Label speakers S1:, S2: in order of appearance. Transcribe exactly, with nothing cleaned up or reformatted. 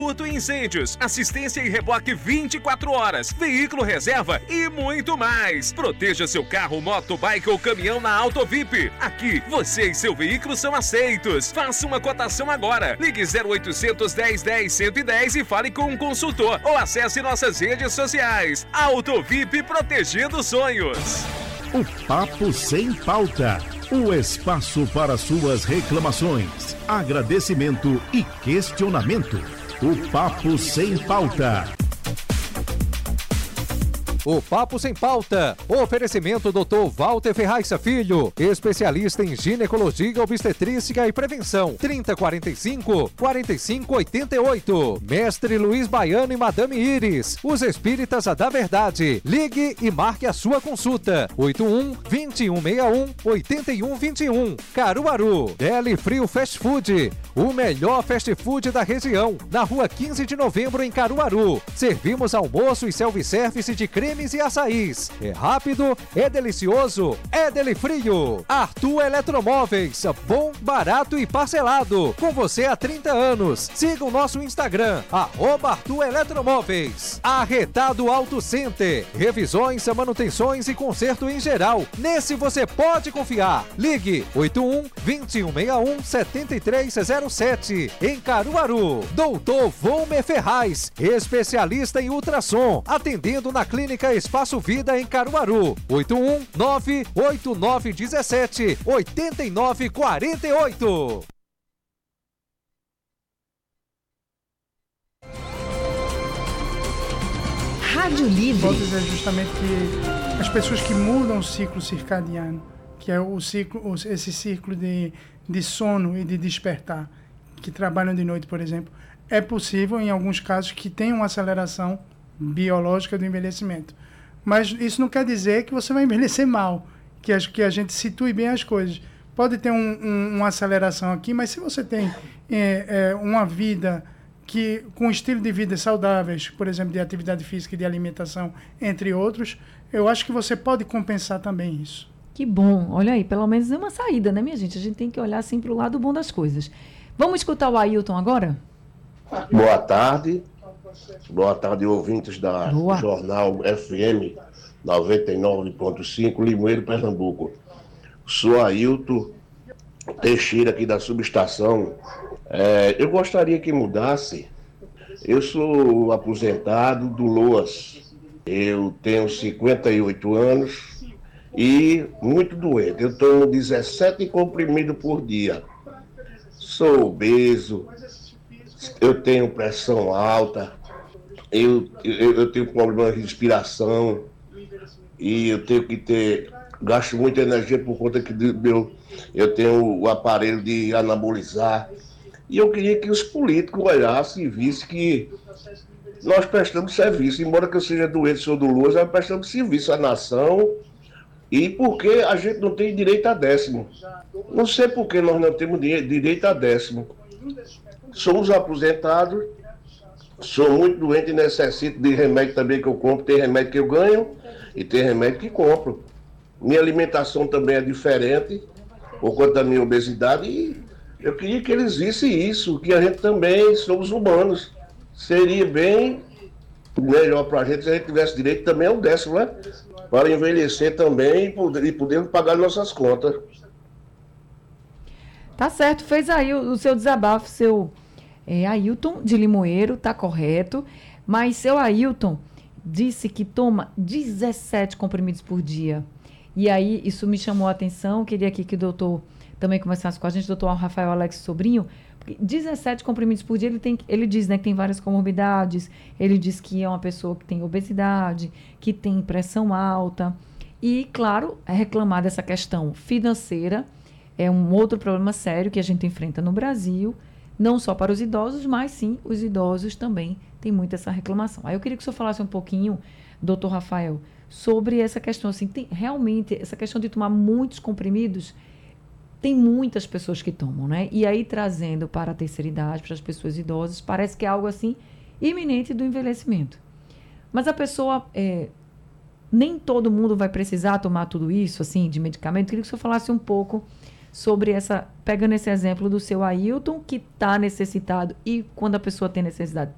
S1: Furto e incêndios, assistência e reboque vinte e quatro horas, veículo reserva e muito mais. Proteja seu carro, moto, bike ou caminhão na Autovip. Aqui, você e seu veículo são aceitos. Faça uma cotação agora. Ligue zero oitocentos, dez, dez, cento e dez e fale com um consultor ou acesse nossas redes sociais. Autovip, protegendo sonhos.
S2: O Papo Sem Pauta. O espaço para suas reclamações, agradecimento e questionamento. O Papo Sem Pauta.
S3: O Papo Sem Pauta. Oferecimento doutor Walter Ferraz Filho, especialista em ginecologia, obstetrícia e prevenção. trinta, quarenta e cinco, quarenta e cinco, oitenta e oito. Mestre Luiz Baiano e Madame Iris, os espíritas da verdade. Ligue e marque a sua consulta. oito um, vinte e um, sessenta e um, oitenta e um, vinte e um. Caruaru. Deli Frio Fast Food, o melhor fast food da região. Na rua quinze de novembro, em Caruaru. Servimos almoço e self-service de creme e açaís. É rápido, é delicioso, é Deli Frio. Arthur Eletromóveis, bom, barato e parcelado. Com você há trinta anos. Siga o nosso Instagram, arroba Arthur Eletromóveis. Arretado Auto Center, revisões, manutenções e conserto em geral. Nesse você pode confiar. Ligue oito um, vinte e um, sessenta e um, setenta e três zero sete. Em Caruaru. Doutor Volmer Ferraz, especialista em ultrassom, atendendo na clínica Espaço Vida em Caruaru. oito um, nove oito nove um sete, oito nove quatro oito.
S4: Rádio Livre.
S5: Vou dizer justamente que as pessoas que mudam o ciclo circadiano, que é o ciclo, esse ciclo de, de sono e de despertar, que trabalham de noite, por exemplo, é possível, em alguns casos, que tenham uma aceleração biológica do envelhecimento. Mas isso não quer dizer que você vai envelhecer mal, que a, que a gente situe bem as coisas. Pode ter um, um, uma aceleração aqui, mas se você tem é, é, uma vida que, com estilo de vida saudáveis, por exemplo, de atividade física e de alimentação, entre outros, eu acho que você pode compensar também isso.
S4: Que bom. Olha aí, pelo menos é uma saída, né, minha gente? A gente tem que olhar assim para o lado bom das coisas. Vamos escutar o Ailton agora?
S6: Boa tarde. Boa tarde, ouvintes da Boa. Jornal F M noventa e nove ponto cinco, Limoeiro, Pernambuco. Sou Ailton Teixeira, aqui da subestação. É, eu gostaria que mudasse. Eu sou aposentado do Loas. Eu tenho cinquenta e oito anos e muito doente. Eu tomo dezessete comprimidos por dia. Sou obeso, eu tenho pressão alta. Eu, eu, eu tenho problema de respiração e eu tenho que ter, gasto muita energia por conta que meu, eu tenho o aparelho de anabolizar. E eu queria que os políticos olhassem e vissem que nós prestamos serviço, embora que eu seja doente, sou do Luz, nós prestamos serviço à nação e porque a gente não tem direito a décimo. Não sei por que nós não temos direito a décimo. Somos aposentados. Sou muito doente e necessito de remédio também que eu compro. Tem remédio que eu ganho e tem remédio que compro. Minha alimentação também é diferente por conta da minha obesidade e eu queria que eles vissem isso, que a gente também somos humanos. Seria bem melhor para a gente se a gente tivesse direito também ao décimo, né? Para envelhecer também e poder, e poder pagar nossas contas.
S4: Tá certo, fez aí o, o seu desabafo, seu... É, Ailton de Limoeiro, tá correto, mas seu Ailton disse que toma dezessete comprimidos por dia. E aí, isso me chamou a atenção, queria aqui que o doutor também conversasse com a gente, doutor Rafael Alex Sobrinho, porque dezessete comprimidos por dia, ele, tem, ele diz, né, que tem várias comorbidades, ele diz que é uma pessoa que tem obesidade, que tem pressão alta, e, claro, é reclamar dessa questão financeira, é um outro problema sério que a gente enfrenta no Brasil, não só para os idosos, mas sim, os idosos também têm muito essa reclamação. Aí eu queria que o senhor falasse um pouquinho, doutor Rafael, sobre essa questão, assim, tem, realmente, essa questão de tomar muitos comprimidos, tem muitas pessoas que tomam, né? E aí, trazendo para a terceira idade, para as pessoas idosas, parece que é algo, assim, iminente do envelhecimento. Mas a pessoa, é, nem todo mundo vai precisar tomar tudo isso, assim, de medicamento. Eu queria que o senhor falasse um pouco sobre essa, pegando esse exemplo do seu Ailton, que está necessitado, e quando a pessoa tem necessidade,